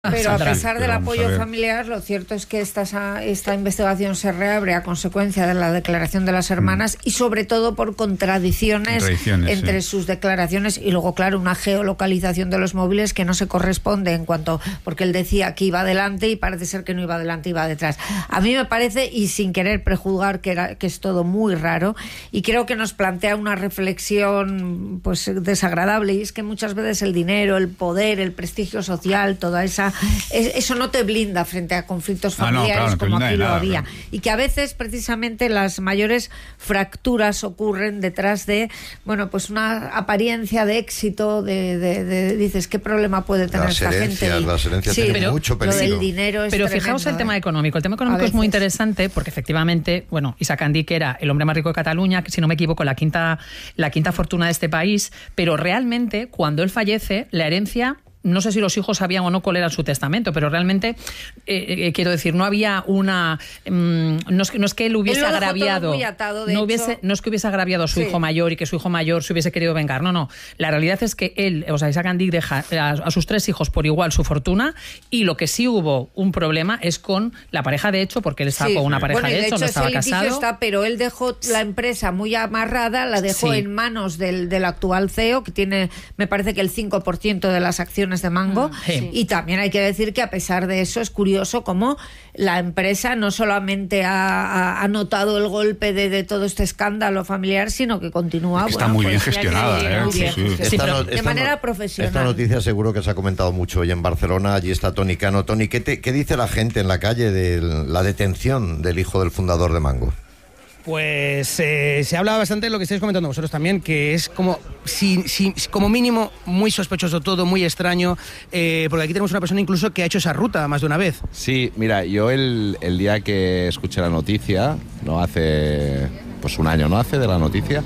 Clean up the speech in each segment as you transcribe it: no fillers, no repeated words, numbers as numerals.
Pero a pesar del apoyo familiar, lo cierto es que esta investigación se reabre a consecuencia de la declaración de las hermanas y sobre todo por contradicciones entre sus declaraciones y luego, claro, una geolocalización de los móviles que no se corresponde porque él decía que iba adelante y parece ser que no iba adelante, iba detrás. A mí me parece, y sin querer prejuzgar, que es todo muy raro, y creo que nos plantea una reflexión pues desagradable, y es que muchas veces el dinero, el poder, el prestigio social, toda eso no te blinda frente a conflictos familiares como aquí lo había. Y que a veces precisamente las mayores fracturas ocurren detrás de, pues una apariencia de éxito, dices, ¿qué problema puede tener esta gente? Las herencias tienen mucho peligro. Lo del dinero es pero tremendo, fijaos el tema económico. El tema económico es muy interesante porque efectivamente, Isaac Andic era el hombre más rico de Cataluña, que si no me equivoco, la quinta fortuna de este país, pero realmente cuando él fallece, la herencia, no sé si los hijos sabían o no cuál era su testamento, pero realmente, quiero decir, no había una... no es que él hubiese agraviado... No es que hubiese agraviado a su hijo mayor y que su hijo mayor se hubiese querido vengar. No. La realidad es que él, Isaac Andic, deja a sus 3 hijos por igual su fortuna, y lo que sí hubo un problema es con la pareja de hecho, porque él estaba con una pareja de hecho, no estaba casado. Pero él dejó la empresa muy amarrada, la dejó en manos del actual CEO, que tiene, me parece que el 5% de las acciones de Mango, y también hay que decir que a pesar de eso es curioso cómo la empresa no solamente ha notado el golpe de todo este escándalo familiar, sino que continúa. Está muy bien gestionada, de manera profesional. Esta noticia seguro que se ha comentado mucho hoy en Barcelona. Allí está Toni Cano. Toni, ¿qué dice la gente en la calle de la detención del hijo del fundador de Mango? Pues se habla bastante de lo que estáis comentando vosotros también, que es como como mínimo muy sospechoso todo, muy extraño, porque aquí tenemos una persona incluso que ha hecho esa ruta más de una vez. Sí, mira, yo el día que escuché la noticia, no hace pues un año, ¿no? Hace de la noticia,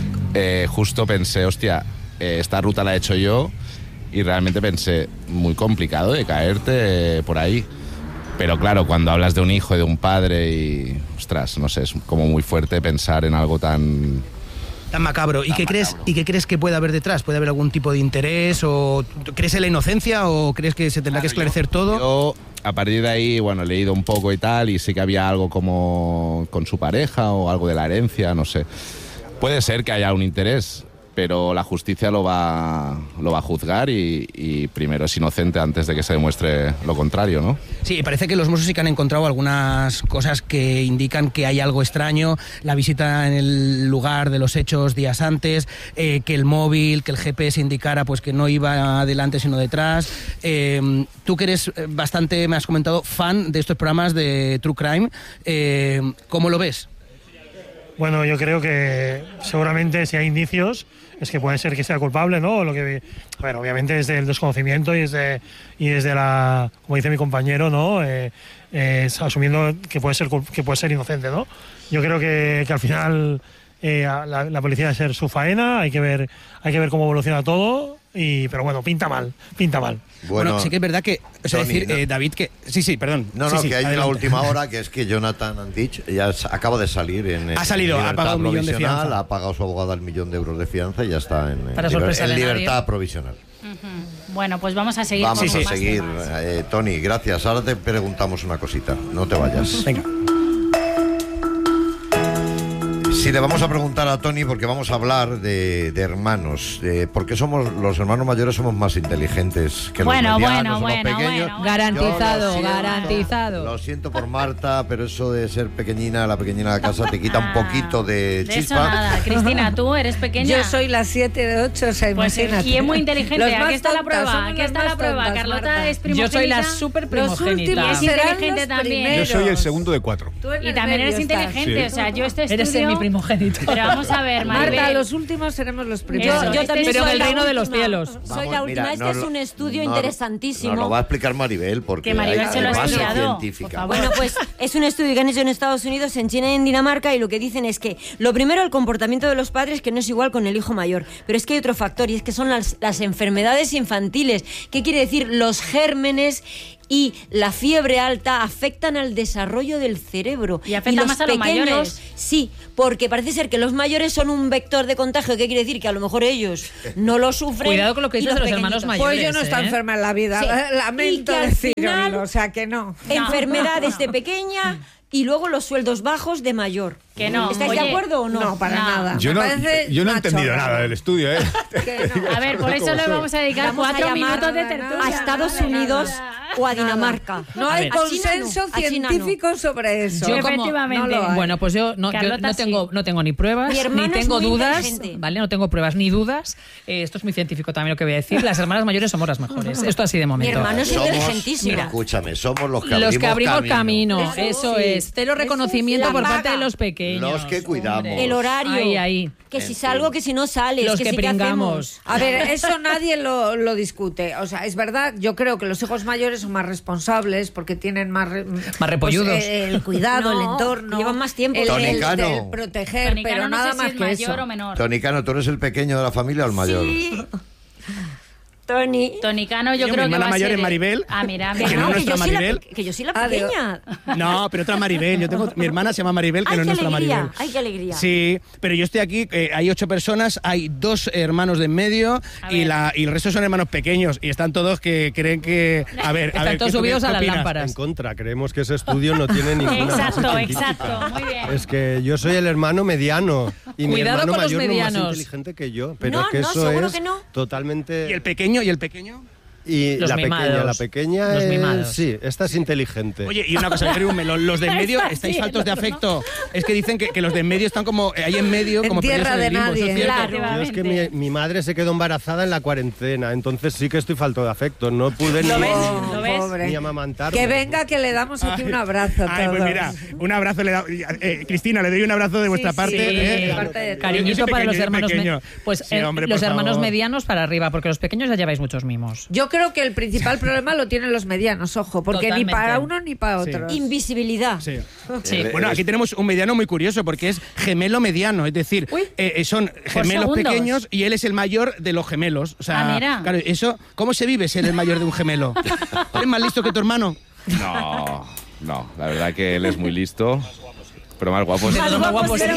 justo pensé, hostia, esta ruta la he hecho yo, y realmente pensé, muy complicado de caerte por ahí. Pero claro, cuando hablas de un hijo y de un padre y... Ostras, no sé, es como muy fuerte pensar en algo tan macabro. ¿Y qué crees que puede haber detrás? ¿Puede haber algún tipo de interés? ¿O crees en la inocencia o crees que se tendrá que esclarecer todo? Yo, a partir de ahí, he leído un poco y tal, y sí que había algo como con su pareja o algo de la herencia, no sé. Puede ser que haya un interés, pero la justicia lo va a juzgar y primero es inocente antes de que se demuestre lo contrario, ¿no? Sí, parece que los Mossos sí que han encontrado algunas cosas que indican que hay algo extraño, la visita en el lugar de los hechos días antes, que el móvil, que el GPS indicara pues que no iba adelante sino detrás. Tú que eres bastante, me has comentado, fan de estos programas de True Crime, ¿cómo lo ves? Bueno, yo creo que seguramente si hay indicios es que puede ser que sea culpable, ¿no? Obviamente desde el desconocimiento y desde la, como dice mi compañero, ¿no? Asumiendo que puede ser inocente, ¿no? Yo creo que al final la policía debe ser su faena, hay que ver cómo evoluciona todo. Pero bueno, pinta mal. Bueno, sí que es verdad que, Tony, David, que... Sí, perdón. Que hay una última hora, que es que Jonathan Andic ya acaba de salir ha pagado 1 millón de fianza. Ha pagado su abogada 1 millón de euros de fianza y ya está en libertad provisional. Bueno, pues vamos a seguir. Vamos a seguir. Tony, gracias. Ahora te preguntamos una cosita. No te vayas. Venga. Sí, le vamos a preguntar a Tony porque vamos a hablar de hermanos, porque los hermanos mayores somos más inteligentes que los medianos o los pequeños. Garantizado. Lo siento por Marta, pero eso de ser la pequeñina de la casa te quita un poquito de chispa. Eso nada. Cristina, tú eres pequeña. Yo soy la 7 de 8, o sea, imagínate. Y es muy inteligente. Aquí está la prueba. Carlota es primogénita. Yo soy la súper primogénita. Y es inteligente también. Yo soy el segundo de 4. Y también eres inteligente. O sea, yo este estudio... Eres mi primogénito. Pero vamos a ver, Maribel. Marta, los últimos seremos los primeros. Yo también pero soy en el reino de los última. cielos. Soy la última. Este es un estudio interesantísimo. Nos lo va a explicar Maribel, porque que Maribel se lo ha base estudiado. Científica. Bueno, pues es un estudio que han hecho en Estados Unidos, en China y en Dinamarca, y lo que dicen es que, lo primero, el comportamiento de los padres, que no es igual con el hijo mayor. Pero es que hay otro factor, y es que son las enfermedades infantiles. ¿Qué quiere decir? Los gérmenes y la fiebre alta afectan al desarrollo del cerebro. Y afecta más a los mayores. Sí, porque parece ser que los mayores son un vector de contagio, que quiere decir que a lo mejor ellos no lo sufren. Cuidado con lo que dices de los hermanos mayores. Pues yo no estoy enferma en la vida, sí. Lamento decirlo, o sea que no. Enfermedades de pequeña y luego los sueldos bajos de mayor. Que no. ¿Estáis de acuerdo o no? No, para nada. Yo no he entendido nada del estudio, ¿eh? A ver, por eso le vamos a dedicar 4 minutos de tertulia. A Estados Unidos o a Dinamarca. No hay consenso científico sobre eso. Yo efectivamente. Bueno, pues yo no tengo ni pruebas, ni tengo dudas, ¿vale? No tengo pruebas ni dudas. Esto es muy científico también lo que voy a decir. Las hermanas mayores somos las mejores. Esto así de momento. Mi hermano es inteligentísimo. Escúchame, somos los que abrimos camino. Eso es. Cero reconocimiento por parte de los pequeños. Los que cuidamos. El horario. Ahí. Que si salgo, que si no sales. Los que si pringamos. A ver, eso nadie lo discute. O sea, es verdad, yo creo que los hijos mayores son más responsables porque tienen más repolludos. Pues, el cuidado, el entorno. Llevan más tiempo. El proteger, Tonicano, pero nada no sé más si que es mayor eso. o menor. Tonicano, ¿tú eres el pequeño de la familia o el mayor? Sí. Tonicano, yo creo mi que va hermana a mayor ser es Maribel. Mira. Que no es nuestra Maribel. Que yo soy la pequeña. No, pero otra Maribel. Mi hermana se llama Maribel, que no es nuestra Maribel. Ay, qué alegría. Sí, pero yo estoy aquí, hay 8 personas, hay 2 hermanos de en medio y el resto son hermanos pequeños y están todos que creen que... Están todos subidos a las lámparas. En contra, creemos que ese estudio no tiene ninguna base científica. Exacto, muy bien. Es que yo soy el hermano mediano y mi hermano con los mayor no es más medianos. inteligente que yo, pero No, que no, eso seguro es que no. totalmente... ¿Y el pequeño? Y Los la mimados. pequeña Los es, mimados. sí, esta es inteligente. Oye, y una cosa, los de en medio estáis faltos de afecto. Es que dicen que los de en medio están como ahí en medio, En como tierra de perdidos en el limbo, ¿eso es nadie. cierto? Yo es que mi madre se quedó embarazada en la cuarentena, entonces sí que estoy falto de afecto. No pude ¿Lo ves? Pobre. ni amamantarme. Que venga, que le damos aquí un abrazo a Ay, todos. pues mira, un abrazo Cristina, le doy un abrazo de vuestra parte. de parte de todos. Cariñito Yo soy para los pequeño, hermanos pequeño. Pues Sí, hombre, los por hermanos favor. medianos para arriba, porque los pequeños ya lleváis muchos mimos. Yo creo que el principal problema lo tienen los medianos, ojo, porque Totalmente. ni para uno ni para otro. Invisibilidad. Sí. Sí. Bueno, aquí tenemos un mediano muy curioso porque es gemelo mediano, es decir, son gemelos segundos. pequeños y él es el mayor de los gemelos. O sea, mira. claro, eso, ¿cómo se vive ser el mayor de un gemelo? ¿Eres más listo que tu hermano? No, la verdad que él es muy listo, pero más guapo. Más guapos, sí.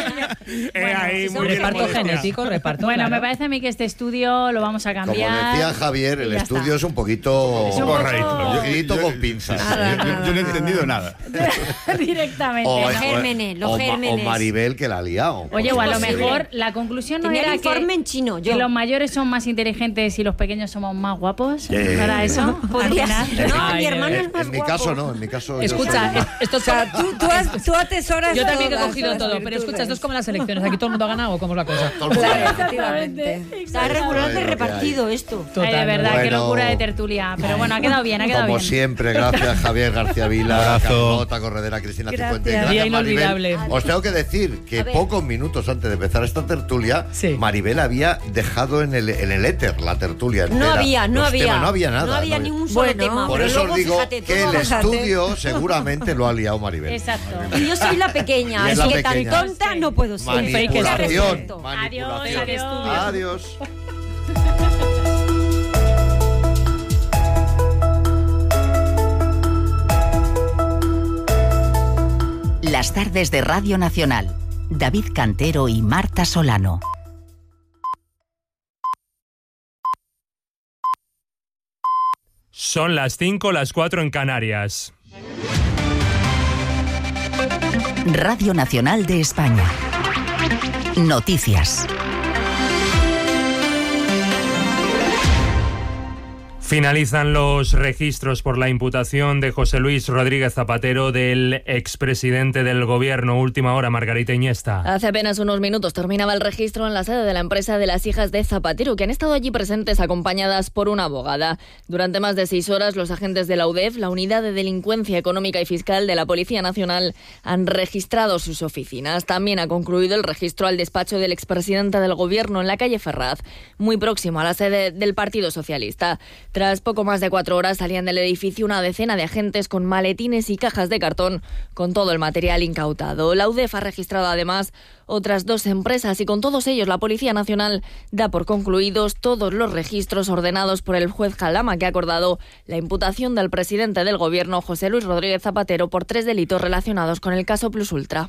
Ahí, muy bien, Reparto modestia. genético, reparto. Bueno, claro. me parece a mí que este estudio lo vamos a Como cambiar. decía Javier, el y ya estudio está. es un poquito... Es un poco rarito con pinzas. Yo no he entendido nada. Directamente. O, Los gérmenes, los o gérmenes. Maribel, que la ha liado. Oye, o a lo posible. mejor la conclusión no Tenía era el informe en chino, yo. que los mayores son más inteligentes y los pequeños somos más guapos. ¿Para eso? Podría Al ser. final. No, mi hermano es más En mi guapo. caso no, en mi caso... yo Escucha, soy- esto O sea, tú atesoras yo también he todas cogido las todo, pero virtudes. escucha, esto es como las elecciones. Aquí todo el mundo ha ganado, ¿o cómo es la cosa? Claro, efectivamente. Está regularmente Bueno, repartido esto. Ay, de verdad, qué Bueno. locura de tertulia. Pero bueno, ha quedado bien, ha quedado Como bien. siempre, gracias Javier García Vila, Abrazo. Carlota Corredera, Cristina Cifuentes. Día Gracias, inolvidable. Maribel. Os tengo que decir que A ver. pocos minutos antes de empezar esta tertulia, Sí. Maribel había dejado en el éter la tertulia entera. No había Los temas, no había nada. No había no ni un solo Bueno, tema. Por pero eso luego, os digo fíjate, que todo- el estudio seguramente lo ha liado Maribel. Exacto. Y yo soy la pequeña, Y es así la que tan pequeña. tonta no puedo ser. Manipulación. Respeto. Manipulación. Adiós. Adiós. Las tardes de Radio Nacional. David Cantero y Marta Solano. Son las 5, las 4 en Canarias. Radio Nacional de España. Noticias. Finalizan los registros por la imputación de José Luis Rodríguez Zapatero, del expresidente del gobierno. Última hora, Margarita Iniesta. Hace apenas unos minutos terminaba el registro en la sede de la empresa de las hijas de Zapatero, que han estado allí presentes acompañadas por una abogada. Durante más de 6 horas, los agentes de la UDEF, la Unidad de Delincuencia Económica y Fiscal de la Policía Nacional, han registrado sus oficinas. También ha concluido el registro al despacho del expresidente del gobierno en la calle Ferraz, muy próximo a la sede del Partido Socialista. Tras poco más de 4 horas salían del edificio una decena de agentes con maletines y cajas de cartón con todo el material incautado. La UDEF ha registrado además otras 2 empresas y con todos ellos la Policía Nacional da por concluidos todos los registros ordenados por el juez Jalama, que ha acordado la imputación del presidente del Gobierno, José Luis Rodríguez Zapatero, por 3 delitos relacionados con el caso Plus Ultra.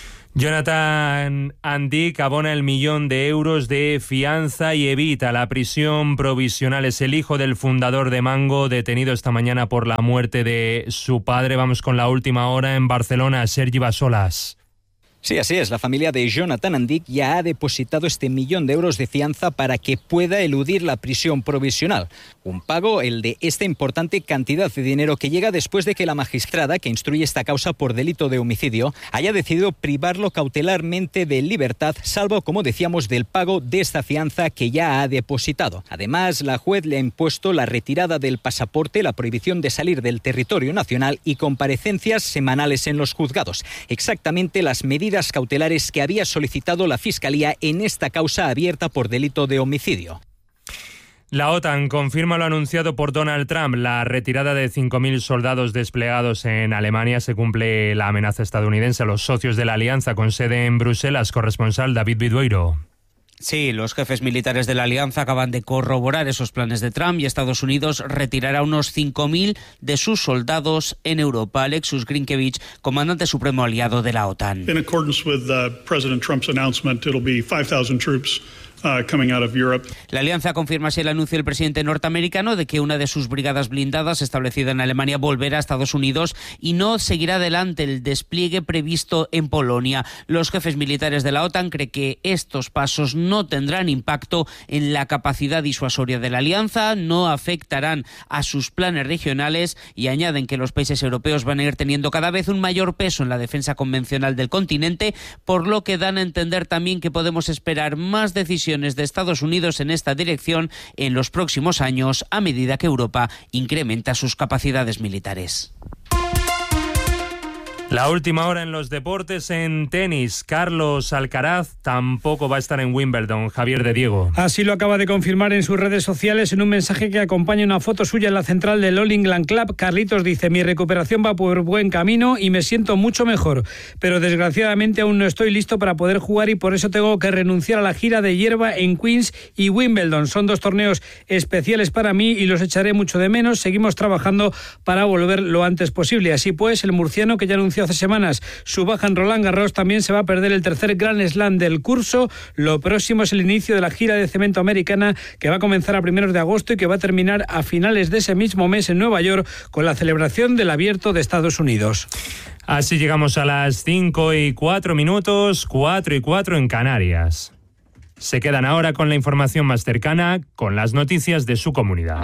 Jonathan Andic abona el 1 millón de euros de fianza y evita la prisión provisional. Es el hijo del fundador de Mango, detenido esta mañana por la muerte de su padre. Vamos con la última hora en Barcelona. Sergi Basolas. Sí, así es. La familia de Jonathan Andic ya ha depositado este 1 millón de euros de fianza para que pueda eludir la prisión provisional. Un pago, el de esta importante cantidad de dinero, que llega después de que la magistrada que instruye esta causa por delito de homicidio haya decidido privarlo cautelarmente de libertad, salvo, como decíamos, del pago de esta fianza que ya ha depositado. Además, la juez le ha impuesto la retirada del pasaporte, la prohibición de salir del territorio nacional y comparecencias semanales en los juzgados. Exactamente las medidas cautelares que había solicitado la Fiscalía en esta causa abierta por delito de homicidio. La OTAN confirma lo anunciado por Donald Trump, la retirada de 5.000 soldados desplegados en Alemania. Se cumple la amenaza estadounidense a los socios de la alianza con sede en Bruselas. Corresponsal David Bidueiro. Sí, los jefes militares de la alianza acaban de corroborar esos planes de Trump y Estados Unidos retirará unos 5.000 de sus soldados en Europa. Alexus Grinkevich, comandante supremo aliado de la OTAN. In accordance with President Trump's announcement, it'll be 5,000 troops coming out of Europe. La alianza confirma así el anuncio del presidente norteamericano de que una de sus brigadas blindadas establecida en Alemania volverá a Estados Unidos y no seguirá adelante el despliegue previsto en Polonia. Los jefes militares de la OTAN creen que estos pasos no tendrán impacto en la capacidad disuasoria de la alianza, no afectarán a sus planes regionales y añaden que los países europeos van a ir teniendo cada vez un mayor peso en la defensa convencional del continente, por lo que dan a entender también que podemos esperar más decisiones de Estados Unidos en esta dirección en los próximos años a medida que Europa incrementa sus capacidades militares. La última hora en los deportes. En tenis, Carlos Alcaraz tampoco va a estar en Wimbledon. Javier de Diego. Así lo acaba de confirmar en sus redes sociales en un mensaje que acompaña una foto suya en la central del All England Club. Carlitos dice: mi recuperación va por buen camino y me siento mucho mejor, pero desgraciadamente aún no estoy listo para poder jugar y por eso tengo que renunciar a la gira de hierba en Queens y Wimbledon. Son 2 torneos especiales para mí y los echaré mucho de menos. Seguimos trabajando para volver lo antes posible. Así pues, el murciano, que ya anunció hace semanas su baja en Roland Garros, también se va a perder el tercer Grand Slam del curso. Lo próximo es el inicio de la gira de cemento americana, que va a comenzar a primeros de agosto y que va a terminar a finales de ese mismo mes en Nueva York con la celebración del Abierto de Estados Unidos. Así llegamos a las 5:04, 4:04 en Canarias. Se quedan ahora con la información más cercana, con las noticias de su comunidad.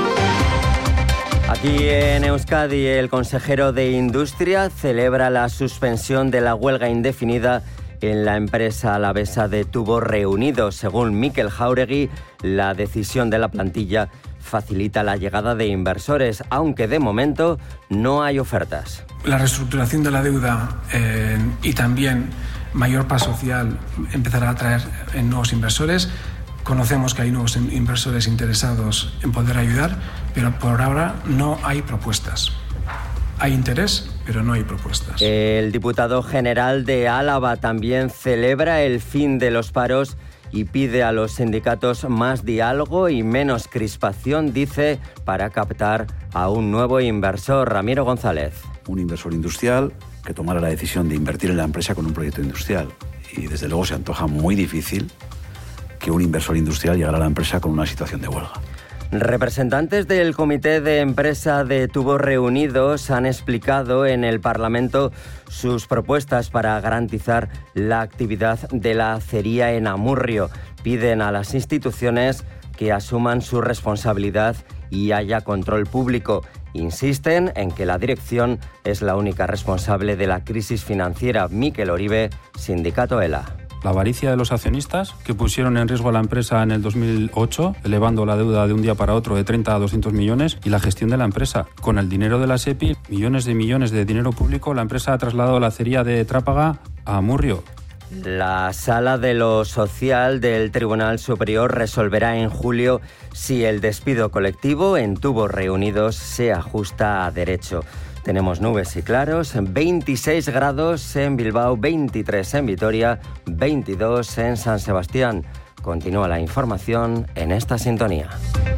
Aquí en Euskadi, el consejero de Industria celebra la suspensión de la huelga indefinida en la empresa alavesa de Tubos Reunidos. Según Mikel Jauregui, la decisión de la plantilla facilita la llegada de inversores, aunque de momento no hay ofertas. La reestructuración de la deuda y también mayor paz social empezará a atraer nuevos inversores. Conocemos que hay nuevos inversores interesados en poder ayudar, pero por ahora no hay propuestas. Hay interés, pero no hay propuestas. El diputado general de Álava también celebra el fin de los paros y pide a los sindicatos más diálogo y menos crispación, dice, para captar a un nuevo inversor. Ramiro González. Un inversor industrial que tomara la decisión de invertir en la empresa con un proyecto industrial. Y desde luego se antoja muy difícil que un inversor industrial llegara a la empresa con una situación de huelga. Representantes del Comité de Empresa de Tubos Reunidos han explicado en el Parlamento sus propuestas para garantizar la actividad de la acería en Amurrio. Piden a las instituciones que asuman su responsabilidad y haya control público. Insisten en que la dirección es la única responsable de la crisis financiera. Mikel Oribe, Sindicato ELA. La avaricia de los accionistas, que pusieron en riesgo a la empresa en el 2008, elevando la deuda de un día para otro de 30 a 200 millones, y la gestión de la empresa. Con el dinero de la SEPI, millones de dinero público, la empresa ha trasladado la acería de Trápaga a Amurrio. La Sala de lo Social del Tribunal Superior resolverá en julio si el despido colectivo en tubos reunidos se ajusta a derecho. Tenemos nubes y claros, 26 grados en Bilbao, 23 en Vitoria, 22 en San Sebastián. Continúa la información en esta sintonía.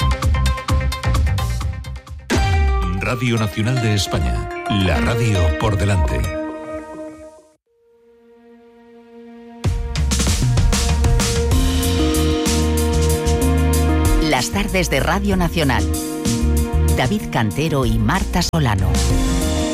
Radio Nacional de España, la radio por delante. Las tardes de Radio Nacional. David Cantero y Marta Solano.